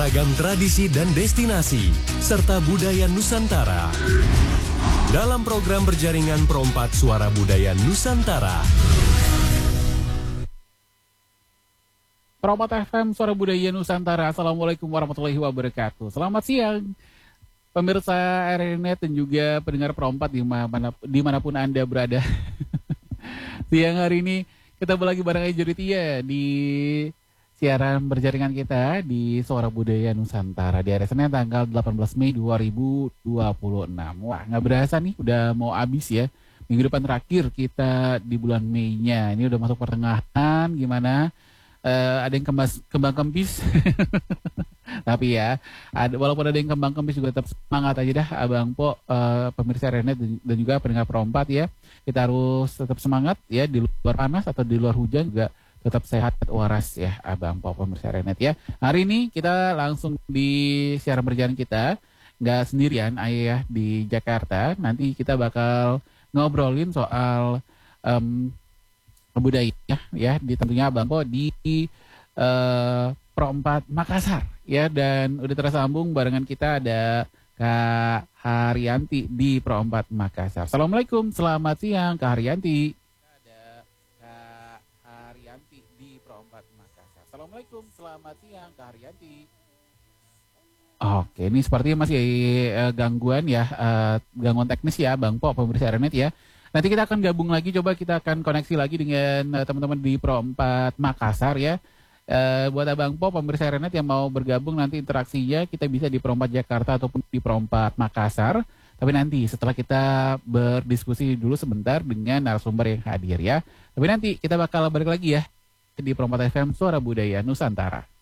beragam tradisi dan destinasi, serta budaya Nusantara. Dalam program berjaringan Perompat Suara Budaya Nusantara. Perompat FM Suara Budaya Nusantara. Assalamualaikum warahmatullahi wabarakatuh. Selamat siang pemirsa RNet dan juga pendengar Perompat dimanapun Anda berada. Siang hari ini kita lagi bareng Juritia di siaran berjaringan kita di Suara Budaya Nusantara di hari Senin tanggal 18 Mei 2026. Wah, nggak berasa nih udah mau habis ya. Minggu depan terakhir kita di bulan Mei-nya. Ini udah masuk pertengahan, gimana? Ada yang kembang kempis. Tapi ya, walaupun ada yang kembang kempis juga tetap semangat aja dah Abang Po, pemirsa Renet dan juga pendengar Perompat ya. Kita harus tetap semangat ya, di luar panas atau di luar hujan juga tetap sehat waras ya Abang Po, pemirsa Renet ya. Hari ini kita langsung di siaran berjalan kita, nggak sendirian ayah di Jakarta. Nanti kita bakal ngobrolin soal budaya ya, di tentunya Abang Po di Perompat Makassar ya, dan udah tersambung barengan kita ada Kak Haryanti di Perompat Makassar. Assalamualaikum, selamat siang Kak Haryanti. Ada Kak Haryanti di Perompat Makassar. Assalamualaikum, selamat siang Kak Haryanti. Oke, ini sepertinya masih gangguan ya, gangguan teknis ya Bang Po, pemirsa Renet ya. Nanti kita akan gabung lagi, coba kita akan koneksi lagi dengan teman-teman di Perompat Makassar ya. Buat Abang Po, pemirsa Renet yang mau bergabung nanti interaksinya kita bisa di Perompat Jakarta ataupun di Perompat Makassar. Tapi nanti setelah kita berdiskusi dulu sebentar dengan narasumber yang hadir ya. Tapi nanti kita bakal balik lagi ya di Perompat FM Suara Budaya Nusantara.